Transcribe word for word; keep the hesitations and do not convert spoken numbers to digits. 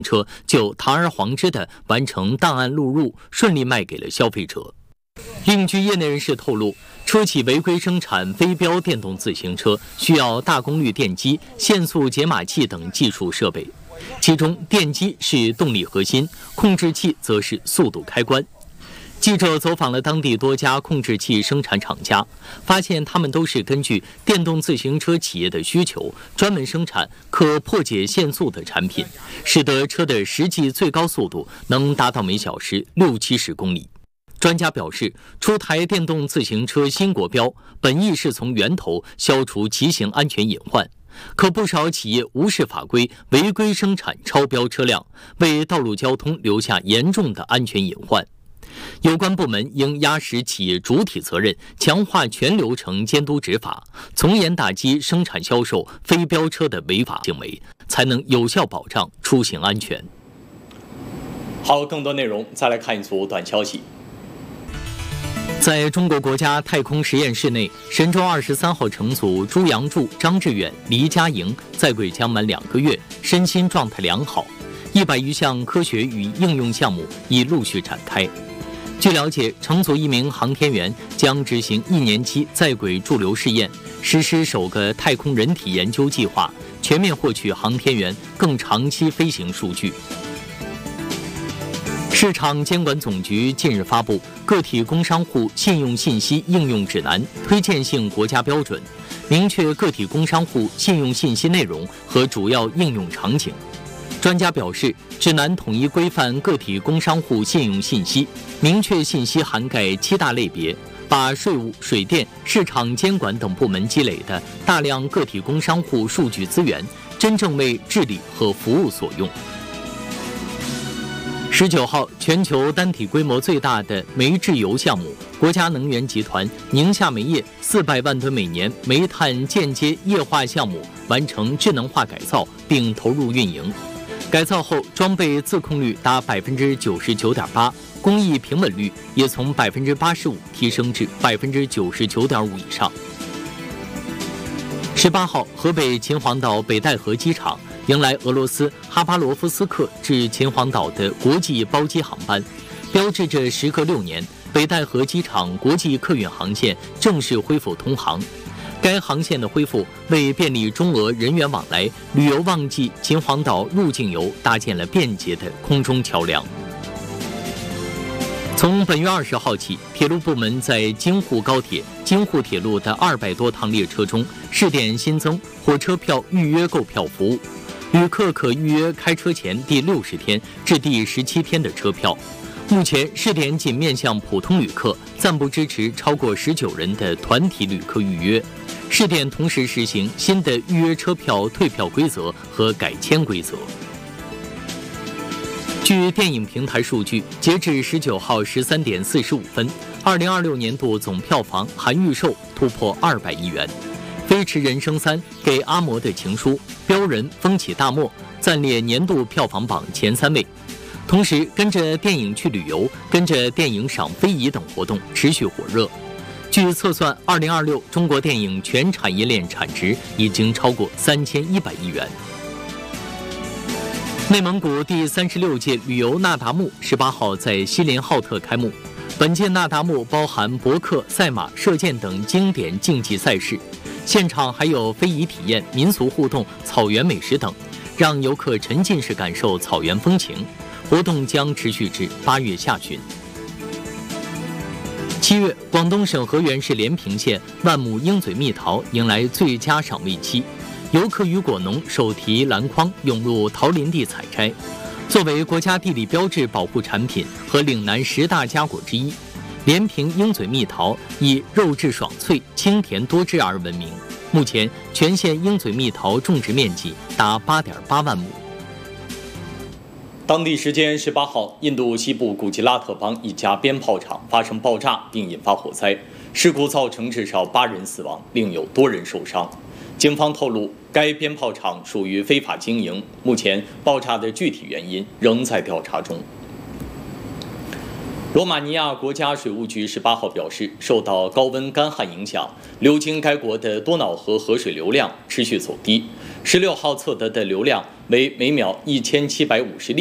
车就堂而皇之地完成档案录入，顺利卖给了消费者。另据业内人士透露，车企违规生产非标电动自行车需要大功率电机、限速解码器等技术设备，其中电机是动力核心，控制器则是速度开关。记者走访了当地多家控制器生产厂家，发现他们都是根据电动自行车企业的需求，专门生产可破解限速的产品，使得车的实际最高速度能达到每小时六七十公里。专家表示，出台电动自行车新国标，本意是从源头消除骑行安全隐患。可不少企业无视法规，违规生产超标车辆，为道路交通留下严重的安全隐患。有关部门应压实企业主体责任，强化全流程监督执法，从严打击生产销售非标车的违法行为，才能有效保障出行安全。好，更多内容再来看一组短消息。在中国国家太空实验室内，神舟二十三号乘组朱杨柱、张志远、黎佳莹在轨将满两个月，身心状态良好。一百余项科学与应用项目已陆续展开。据了解，乘组一名航天员将执行一年期在轨驻留试验，实施首个太空人体研究计划，全面获取航天员更长期飞行数据。市场监管总局近日发布《个体工商户信用信息应用指南》推荐性国家标准，明确个体工商户信用信息内容和主要应用场景。专家表示，指南统一规范个体工商户信用信息，明确信息涵盖七大类别，把税务、水电、市场监管等部门积累的大量个体工商户数据资源，真正为治理和服务所用。十九号，全球单体规模最大的煤制油项目——国家能源集团宁夏煤业四百万吨每年煤炭间接液化项目完成智能化改造并投入运营。改造后，装备自控率达百分之九十九点八，工艺平稳率也从百分之八十五提升至百分之九十九点五以上。十八号，河北秦皇岛北戴河机场迎来俄罗斯哈巴罗夫斯克至秦皇岛的国际包机航班，标志着时隔六年，北戴河机场国际客运航线正式恢复通航。该航线的恢复为便利中俄人员往来、旅游旺季秦皇岛入境游搭建了便捷的空中桥梁。从本月二十号起，铁路部门在京沪高铁、京沪铁路的二百多趟列车中试点新增火车票预约购票服务，旅客可预约开车前第六十天至第十七天的车票。目前试点仅面向普通旅客，暂不支持超过十九人的团体旅客预约。试点同时实行新的预约车票退票规则和改签规则。据电影平台数据，截至十九号十三点四十五分，二零二六年度总票房含预售突破二百亿元。《飞驰人生三》给阿嬷的情书、标人风起大漠暂列年度票房榜前三位。同时，跟着电影去旅游、跟着电影赏非遗等活动持续火热。据测算，二零二六中国电影全产业链产值已经超过三千一百亿元。内蒙古第三十六届旅游那达慕十八号在锡林浩特开幕。本届那达慕包含博克、赛马、射箭等经典竞技赛事，现场还有非遗体验、民俗互动、草原美食等，让游客沉浸式感受草原风情。活动将持续至八月下旬。七月，广东省河源市连平县万亩鹰嘴蜜桃迎来最佳赏味期，游客与果农手提篮筐涌入桃林地采摘。作为国家地理标志保护产品和岭南十大佳果之一，连平鹰嘴蜜桃以肉质爽脆、清甜多汁而闻名。目前，全县鹰嘴蜜桃种植面积达八点八万亩。当地时间十八号，印度西部古吉拉特邦一家鞭炮厂发生爆炸并引发火灾，事故造成至少八人死亡，另有多人受伤。警方透露，该鞭炮厂属于非法经营，目前爆炸的具体原因仍在调查中。罗马尼亚国家水务局十八号表示，受到高温干旱影响，流经该国的多瑙河河水流量持续走低。十六号测得的流量为每秒一千七百五十例。